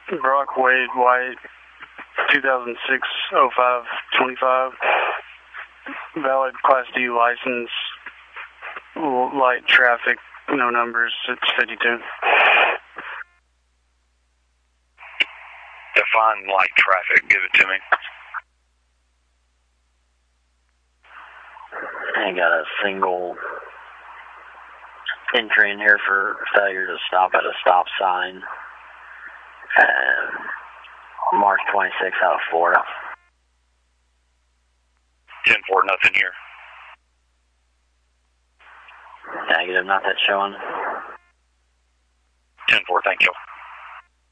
Brock Wade White, 2006-05-25. Valid Class D license. Light traffic, no numbers. It's 52. Define light traffic. Give it to me. I got a single entry in here for failure to stop at a stop sign. March 26 out of Florida. 10-4, nothing here. Negative, not that showing. 10-4, thank you.